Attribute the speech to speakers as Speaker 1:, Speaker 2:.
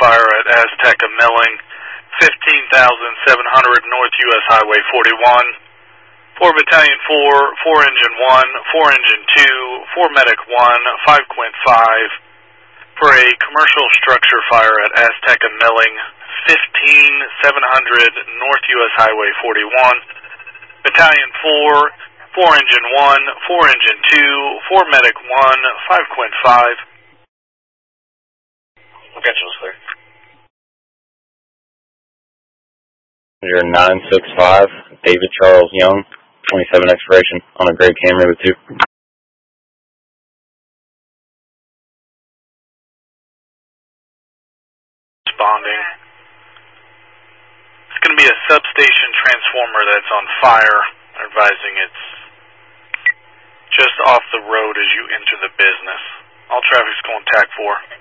Speaker 1: fire at Azteca Milling, 15,700 North U.S. Highway 41. 4 Battalion 4, 4 Engine 1, 4 Engine 2, 4 Medic 1, 5 Quint 5 for a commercial structure fire at Azteca Milling, 15,700 North U.S. Highway 41. Battalion 4, 4 Engine 1, 4 Engine 2, 4 Medic 1, 5 Quint 5.
Speaker 2: Attention was clear.
Speaker 3: You're 965, David Charles Young, 27 expiration on a gray Camry with 2.
Speaker 1: Responding. It's going to be a substation transformer that's on fire. They're advising it's just off the road as you enter the business. All traffic's going TAC 4.